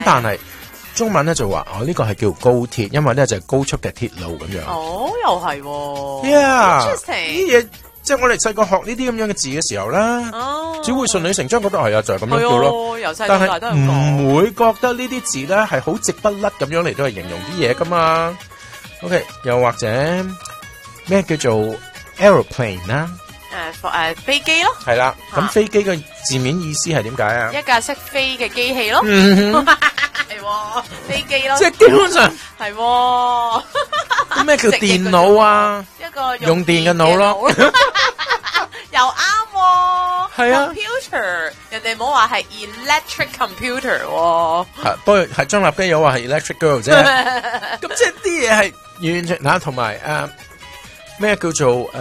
但係中文咧就話呢個係叫高鐵，因為咧就係高速嘅鐵路咁樣。 哦，又係喎。 Yeah， interesting。 呢嘢即係我哋細個學呢啲咁樣嘅字嘅時候啦，只會順理成章覺得係啊，就係咁樣叫咯。 由細到大都係咁講。 但係唔會覺得呢啲字咧係好直不甩咁樣嚟到係形容啲嘢噶嘛。OK， 又或者咩叫做 aeroplane 啦？ 飛機咯。 係啦，咁飛機嘅字面意思係點解啊？ 一架識飛嘅機器咯。係喎，飛機咯。 即係基本上係喎。 咁咩叫電腦啊？ 一個用電嘅腦咯。 又啱喎。 係啊。 computer，人哋冇話係 electric computer 喎。 不過係張立基有話係 electric girl 啫。咁即係啲嘢係完全嗱，同埋咩叫做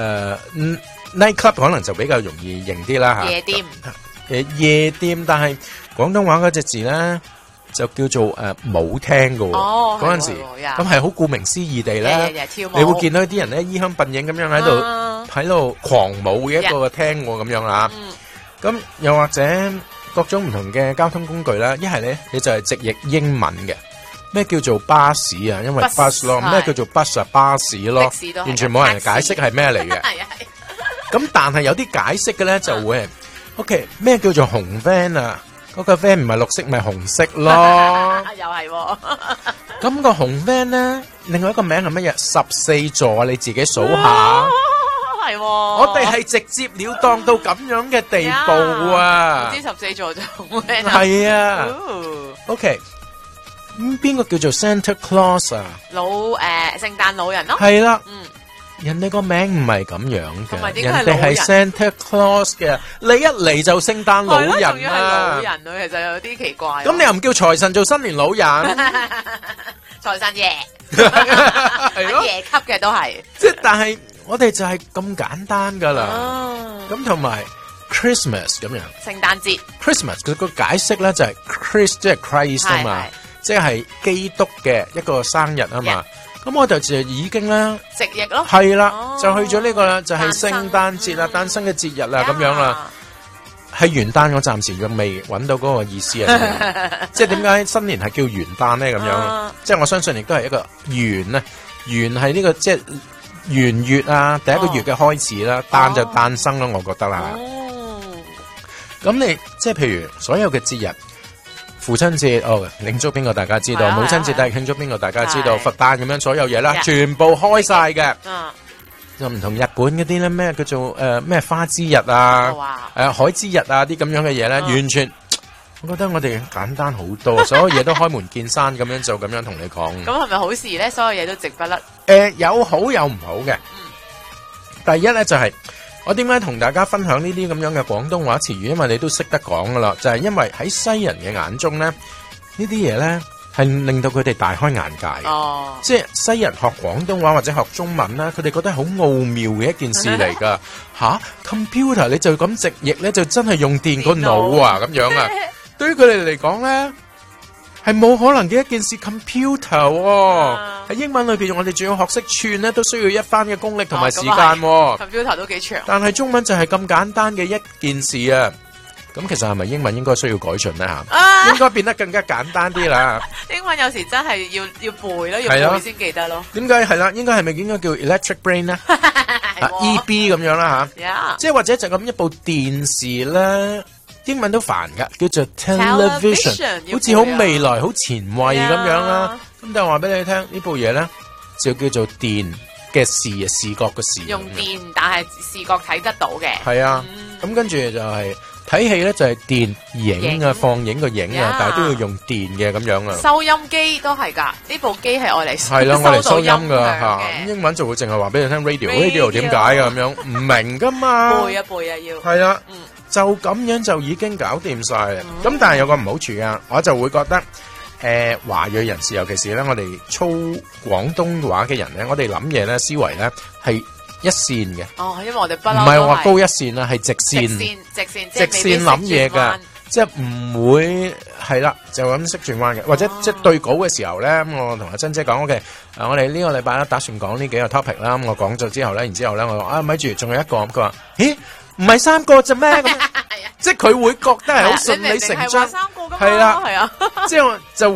night club 可能就比較容易認啲啦嚇。 夜店。 夜店，但係廣東話嗰隻字咧就叫做舞廳嘅喎。 哦， 嗰陣時咁係好顧名思義地咧，你會見到啲人咧衣香鬢影咁樣喺度狂舞嘅一個廳喎咁樣啦。咁又或者各種唔同嘅交通工具啦，一係咧你就係直譯英文嘅。咩叫做巴士啊？因為 bus 咯，咩叫做 bus 啊？巴士咯，完全冇人解釋係咩嚟嘅。咁但係有啲解釋嘅咧就會係 OK， 咩叫做紅 van 啊？嗰個 van 唔係綠色咪紅色咯。 又係喎。 咁個紅 van 咧，另外一個名係乜嘢？14座，你自己數下。 係喎。 我哋係直接了當到咁樣嘅地步啊！ 唔知14座就紅 van 啊。 係啊。OK。咁邊個叫做 Santa Claus 啊？ 聖誕老人咯。 係啦。人哋個名唔係咁樣嘅，人哋係 Santa Claus 嘅，你一嚟就聖誕老人啊！ 仲要係老人啊，其實有啲奇怪。 咁你又唔叫財神做新年老人？ 財神爺係咯， 爺級嘅都係。 即係但係我哋就係咁簡單噶啦。咁同埋 Christmas 咁樣， 聖誕節 Christmas 佢個解釋咧就係 Christ 即係 Christ 啊嘛，即係基督嘅一個生日啊嘛。咁我就已經啦， 直譯咯， 係啦，就去咗呢個啦，就係聖誕節啦，誕生嘅節日啦，咁樣啦。係元旦，我暫時仲未揾到嗰個意思啊，即係點解新年係叫元旦咧？咁樣，即係我相信亦都係一個元咧，元係呢個即係元月啊，第一個月嘅開始啦，誕就誕生咯，我覺得啦。咁你即係譬如所有嘅節日。父親節慶祝邊個大家知道，母親節都係慶祝邊個大家知道，佛誕咁樣所有嘢啦，全部開晒嘅。就唔同日本嗰啲咧，咩叫做咩花之日啊，海之日啊啲咁樣嘅嘢咧，完全我覺得我哋簡單好多，所有嘢都開門見山咁樣就咁樣同你講。 咁係咪好事咧？所有嘢都直不甩。 有好有唔好嘅。第一咧就係。我點解同大家分享呢啲咁樣嘅廣東話詞語？因為你都識得講噶啦，就係因為喺西人嘅眼中咧，呢啲嘢咧係令到佢哋大開眼界。即係西人學廣東話或者學中文啦，佢哋覺得係好奧妙嘅一件事嚟噶。computer 你就咁直譯咧，就真係用電個腦啊咁樣啊。對於佢哋嚟講咧，係冇可能嘅一件事。computer 喺英文裏邊，我哋仲要學識串咧，都需要一番嘅功力同埋時間。 computer 都幾長。 但係中文就係咁簡單嘅一件事啊！咁其實係咪英文應該需要改進咧吓？應該變得更加簡單啲啦。 英文有時真係要背咯，要背先記得咯。 點解係啦？應該係咪應該叫 electric brain 咧？EB 咁樣啦吓。即係或者就咁一部電視咧。英文都煩噶，叫做 television， 好似好未來、好前衛咁樣啦。咁但係話俾你聽，呢部嘢咧就叫做電嘅視啊，視覺嘅視。 用電，但係視覺睇得到嘅。 係啊，咁跟住就係睇戲咧，就係電影啊，放映個影啊，但係都要用電嘅咁樣啊。 收音機都係㗎，呢部機係愛嚟係啦，愛嚟收音㗎嚇。咁英文就會淨係話俾你聽 radio 點解㗎咁樣，唔明㗎嘛。 背啊要。係啦。就咁樣就已經搞掂晒啦。咁但係有個唔好處啊，我就會覺得華裔人士，尤其是咧我哋操廣東話嘅人咧，我哋諗嘢咧思維咧係一線嘅。 因為我哋不嬲。唔係話高一線啊，係直線。直線諗嘢㗎，即係唔會係啦，就咁識轉彎嘅。或者即係對稿嘅時候咧，我同阿珍姐講 OK，我哋呢個禮拜咧打算講呢幾個 topic 啦。咁我講咗之後咧，然之後咧我話咪住，仲有一個。佢話咦？唔係3個啫咩？咁即係佢會覺得係好順理成章，係啦，即係就